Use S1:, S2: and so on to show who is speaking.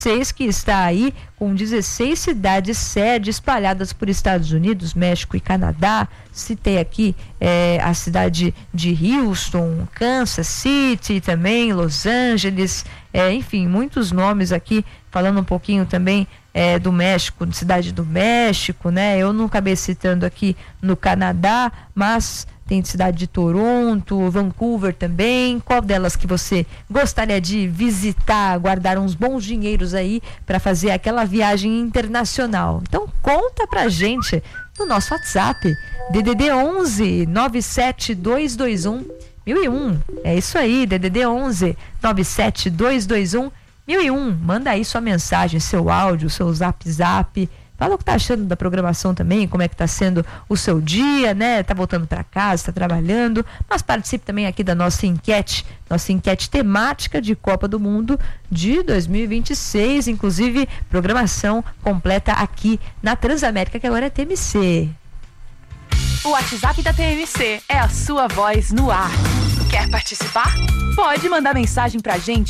S1: que está aí com 16 cidades sede espalhadas por Estados Unidos, México e Canadá. Citei aqui a cidade de Houston, Kansas City também, Los Angeles, enfim, muitos nomes aqui, falando um pouquinho também do México, cidade do México, né? Eu não acabei citando aqui no Canadá, mas tem cidade de Toronto, Vancouver também. Qual delas que você gostaria de visitar, guardar uns bons dinheiros aí para fazer aquela viagem internacional? Então conta pra gente no nosso WhatsApp, DDD 11 97221 1001. É isso aí, DDD 11 97221 1001. Manda aí sua mensagem, seu áudio, seu zap. Fala o que tá achando da programação também, como é que tá sendo o seu dia, né? Tá voltando para casa, tá trabalhando, mas participe também aqui da nossa enquete temática de Copa do Mundo de 2026, inclusive programação completa aqui na Transamérica, que agora é TMC.
S2: O WhatsApp da TMC é a sua voz no ar. Quer participar? Pode mandar mensagem pra gente